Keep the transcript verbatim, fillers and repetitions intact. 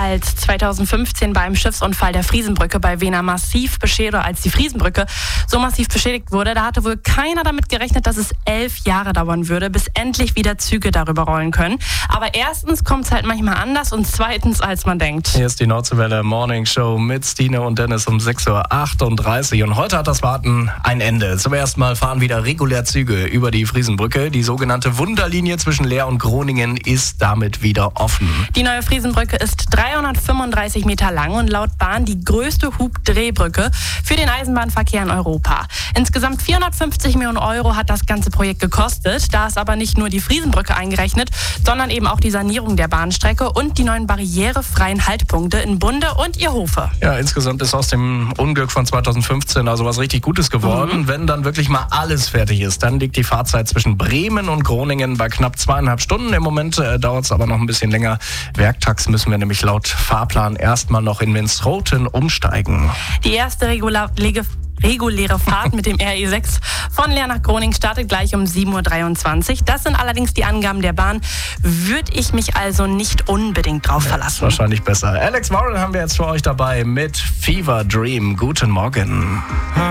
als zweitausendfünfzehn bei einem Schiffsunfall der Friesenbrücke bei Wena massiv beschädigt, oder als die Friesenbrücke so massiv beschädigt wurde, da hatte wohl keiner damit gerechnet, dass es elf Jahre dauern würde, bis endlich wieder Züge darüber rollen können. Aber erstens kommt es halt manchmal anders und zweitens, als man denkt. Hier ist die Nordseewelle Morning Show mit Stine und Dennis um sechs Uhr achtunddreißig und heute hat das Warten ein Ende. Zum ersten Mal fahren wieder regulär Züge über die Friesenbrücke. Die sogenannte Wunderlinie zwischen Leer und Groningen ist damit wieder offen. Die neue Friesenbrücke ist dreihundertfünfunddreißig Meter lang und laut Bahn die größte Hubdrehbrücke für den Eisenbahnverkehr in Europa. Insgesamt vierhundertfünfzig Millionen Euro hat das ganze Projekt gekostet. Da ist aber nicht nur die Friesenbrücke eingerechnet, sondern eben auch die Sanierung der Bahnstrecke und die neuen barrierefreien Haltpunkte in Bunde und Irhofe. Ja, insgesamt ist aus dem Unglück von zweitausendfünfzehn also was richtig Gutes geworden. Mhm. Wenn dann wirklich mal alles fertig ist, dann liegt die Fahrzeit zwischen Bremen und Groningen bei knapp zweieinhalb Stunden. Im Moment äh, dauert es aber noch ein bisschen länger. Werktags müssen wir nämlich laut Fahrplan erstmal noch in Winschoten umsteigen. Die erste regular, lege, reguläre Fahrt mit dem R E sechs von Leer nach Groningen startet gleich um sieben Uhr dreiundzwanzig. Das sind allerdings die Angaben der Bahn. Würde ich mich also nicht unbedingt drauf verlassen. Ja, wahrscheinlich besser. Alex Warren haben wir jetzt für euch dabei mit Fever Dream. Guten Morgen.